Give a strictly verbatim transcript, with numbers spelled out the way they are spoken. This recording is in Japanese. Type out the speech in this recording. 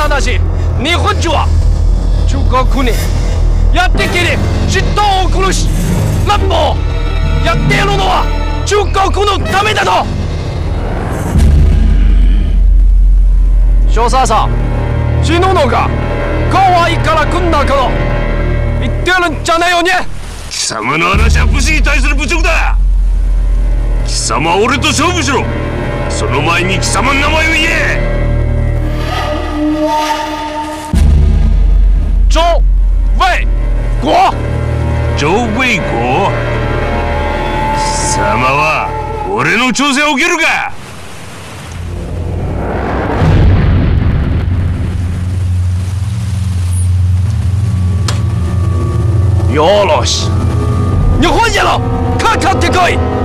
話、日本人は中国にやってきて人を殺し乱暴やっているのは中国のためだと。少佐さん、死ぬのが可愛いから来んだから言ってるんじゃないよね。 貴様の話は武士に対する侮辱だ。貴様は俺と勝負しろ。その前に貴様の名前を言え。 周卫国。 周衛国。貴様は俺の挑戦を受けるか。 よろし、日本人のかかってこい。